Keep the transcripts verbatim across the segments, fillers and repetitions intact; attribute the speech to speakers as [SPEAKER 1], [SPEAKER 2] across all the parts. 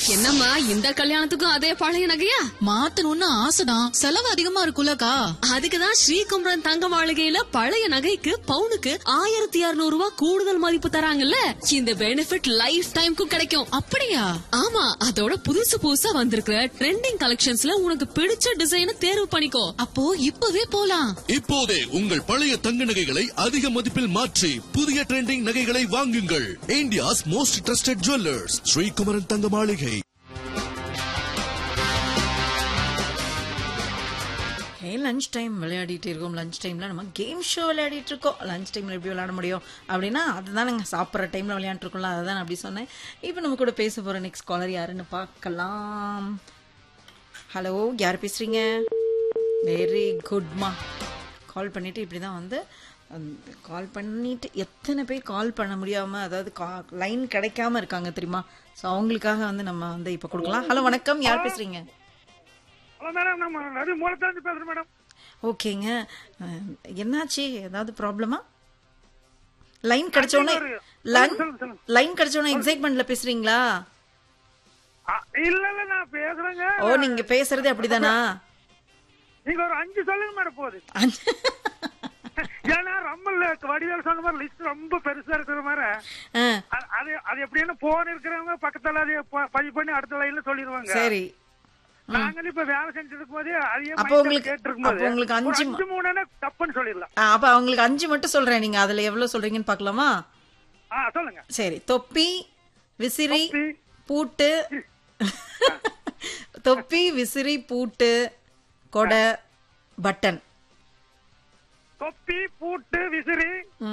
[SPEAKER 1] என்னம்மா இந்த கல்யாணத்துக்கும் அதே பழைய நகையா?
[SPEAKER 2] மாத்தணும்னு ஆசைதான், செலவு அதிகமா இருக்குல்லக்கா.
[SPEAKER 1] அதுக்குதான் ஸ்ரீகுமரன் தங்க மாளிகையில பழைய நகைக்கு பவுனுக்கு ஆயிரத்தி இருநூறு ரூபாய் கூடுதல் மதிப்பு தராங்கல்ல. இந்த பெனிஃபிட் லைஃப் டைம்க்கும் கிடைக்கும்.
[SPEAKER 2] அப்படியா?
[SPEAKER 1] ஆமா, அதோட புதுசு புதுசா வந்திருக்கிற ட்ரெண்டிங் கலெக்ஷன்ஸ்ல உனக்கு பிடிச்ச டிசைனை தேர்வு பண்ணிக்கோ.
[SPEAKER 2] அப்போ இப்பவே போலாம்.
[SPEAKER 3] இப்போதே உங்கள் பழைய தங்க நகைகளை அதிக மதிப்பில் மாற்றி புதிய ட்ரெண்டிங் நகைகளை வாங்குங்கள். India's most trusted jewellers, Sri Kumaran தங்க மாளிகை.
[SPEAKER 4] லஞ்ச் டைம் விளையாடிட்டு இருக்கோம். லஞ்ச் டைம்ல நம்ம கேம் ஷோ விளையாடிட்டு இருக்கோம். லஞ்ச் டைம்ல எப்படி விளையாட முடியும் அப்படின்னா அதுதான் நாங்கள் சாப்பிட்ற டைம்ல விளையாண்டு இருக்கோம்ல, அதுதான் அப்படி சொன்னேன். இப்போ நம்ம கூட பேச போற நெக்ஸ்ட் காலர் யாருன்னு பார்க்கலாம். ஹலோ, யார் பேசுறீங்க? வெரி குட்மா. கால் பண்ணிட்டு இப்படிதான் வந்து கால் பண்ணிட்டு எத்தனை பேர் கால் பண்ண முடியாம, அதாவது லைன் கிடைக்காம இருக்காங்க தெரியுமா? ஸோ அவங்களுக்காக வந்து நம்ம வந்து இப்போ கொடுக்கலாம். ஹலோ, வணக்கம், யார் பேசுறீங்க?
[SPEAKER 5] ஹலோ மேடம், நம்ம நடு மூலத்தாந்து பேசுறேன் மேடம்.
[SPEAKER 4] ஓகேங்க, என்னாச்சு? ஏதாவது ப்ராப்ளமா? லைன் கிடைச்சோன்னே லைன் கிடைச்சோன்னே எக்ஸைட்மெண்ட்ல பேசுறீங்களா?
[SPEAKER 5] இல்ல இல்ல, நான் பேசுறேங்க.
[SPEAKER 4] ஓ, நீங்க பேசுறது அப்படிதானா?
[SPEAKER 5] நீங்க ஒரு அஞ்சு சொல்லுங்க மேடம். போகுது ஏன்னா ரம்மல்ல வடிவேல் சொன்ன மாதிரி லிஸ்ட் ரொம்ப பெருசா இருக்கிற மாதிரி அது அது எப்படின்னு போன் இருக்கிறவங்க பக்கத்துல அதை பதிவு பண்ணி அடுத்த லைன்ல சொல்லிடுவாங்க.
[SPEAKER 4] சரி,
[SPEAKER 5] நாங்களும் இப்ப வேலை செஞ்சிருக்கும் போது
[SPEAKER 4] அப்ப உங்களுக்கு உங்களுக்கு அஞ்சு
[SPEAKER 5] மூணு தப்புன்னு சொல்லிடலாம்.
[SPEAKER 4] அப்ப அவங்களுக்கு அஞ்சு மட்டும் சொல்றேன், நீங்க அதுல எவ்வளவு சொல்றீங்கன்னு பாக்கலாமா?
[SPEAKER 5] சொல்லுங்க.
[SPEAKER 4] சரி, தொப்பி, விசிறி, பூட்டு. தொப்பி, விசிறி, பூட்டு, கொடை, பட்டன்.
[SPEAKER 5] தொப்பி, பூட்டு, விசிறி.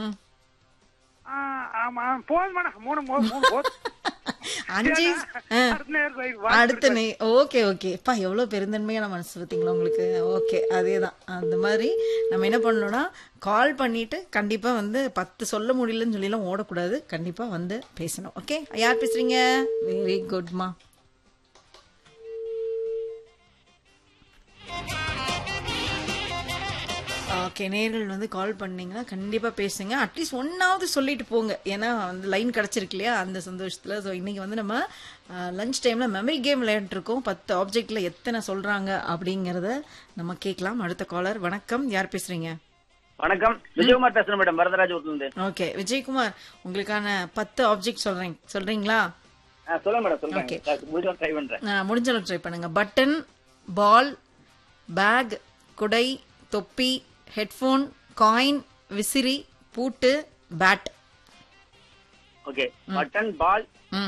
[SPEAKER 5] ஆமா, போதும் மேடம். மூணு மூணு
[SPEAKER 4] அஞ்சு. அடுத்த நெய். ஓகே ஓகே, பா எவ்வளவு பெருந்தன்மையான மனசு பார்த்தீங்களா உங்களுக்கு? ஓகே, அதேதான். அந்த மாதிரி நம்ம என்ன பண்ணணும்னா கால் பண்ணிட்டு கண்டிப்பா வந்து பத்து சொல்ல முடியலன்னு சொல்லிலாம் ஓடக்கூடாது, கண்டிப்பா வந்து பேசணும். ஓகே, யார் பேசுறீங்க? வெரி குட்மா. ஓகே, நேர்கள் வந்து கால் பண்ணீங்கன்னா கண்டிப்பா பேசுங்க. அட்லீஸ்ட் ஒன்னாவது சொல்லிட்டு போங்க, ஏன்னா வந்து லைன் கிடைச்சிருக்கு இல்லையா, அந்த சந்தோஷத்துல. ஸோ இன்னைக்கு வந்து நம்ம லஞ்ச் டைம்ல மெமரி கேம் விளையாண்டு இருக்கோம். பத்து ஆப்ஜெக்ட்ல எத்தனை சொல்றாங்க அப்படிங்கறத நம்ம கேட்கலாம். அடுத்த காலர், வணக்கம், யார் பேசுறீங்க?
[SPEAKER 6] வணக்கம், விஜயகுமார் பேசுறேன் மேடம், வரதராஜபுரத்துல.
[SPEAKER 4] ஓகே விஜயகுமார், உங்களுக்கான பத்து ஆப்ஜெக்ட் சொல்றேன், சொல்றீங்களா?
[SPEAKER 6] சொல்லுங்க மேடம், சொல்லுங்க. ட்ரை பண்றேன்.
[SPEAKER 4] முடிஞ்ச அளவு ட்ரை பண்ணுங்க. பட்டன், பால், பேக், குடை, தொப்பி, ஹெட்போன், காயின், விசிறி, பூட்டு, பேட்.
[SPEAKER 6] ஓகே, பட்டன், பால்,